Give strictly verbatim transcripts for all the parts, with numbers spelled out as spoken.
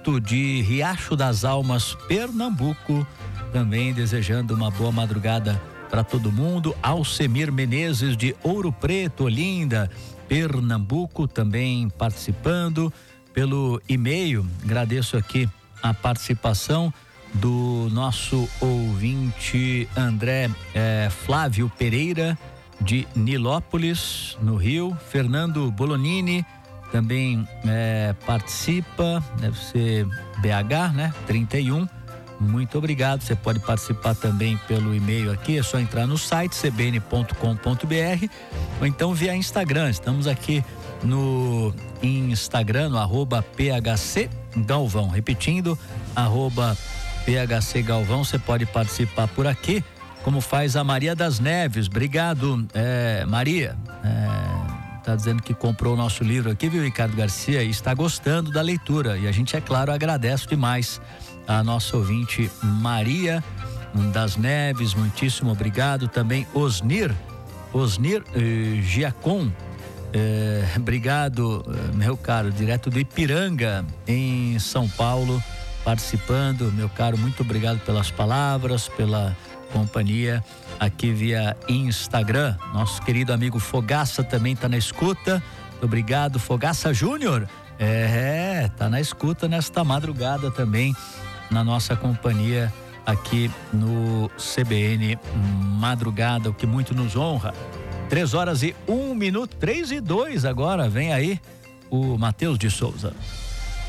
Augusto de Riacho das Almas, Pernambuco, também desejando uma boa madrugada para todo mundo. Alcemir Menezes de Ouro Preto, Olinda, Pernambuco, também participando pelo e-mail. Agradeço aqui a participação do nosso ouvinte André eh, Flávio Pereira de Nilópolis, no Rio. Fernando Bolonini também eh, participa, deve ser B H, né? trinta e um. Muito obrigado. Você pode participar também pelo e-mail aqui, é só entrar no site c b n ponto com ponto b r ou então via Instagram. Estamos aqui no Instagram, no arroba P H C Galvão. Repetindo, arroba P H C Galvão. Você pode participar por aqui, como faz a Maria das Neves. Obrigado, é, Maria. É, tá dizendo que comprou o nosso livro aqui, viu, Ricardo Garcia, e está gostando da leitura. E a gente, é claro, agradece demais a nossa ouvinte Maria das Neves. Muitíssimo obrigado. Também Osnir, Osnir eh, Giacom. Eh, obrigado, meu caro, direto do Ipiranga, em São Paulo, participando. Meu caro, muito obrigado pelas palavras, pela companhia aqui via Instagram. Nosso querido amigo Fogaça também está na escuta. Muito obrigado, Fogaça Júnior. É, tá na escuta nesta madrugada também, na nossa companhia aqui no C B N Madrugada, o que muito nos honra. Três horas e um minuto, três e dois agora. Vem aí o Matheus de Souza.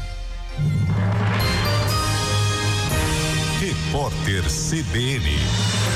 Repórter C B N.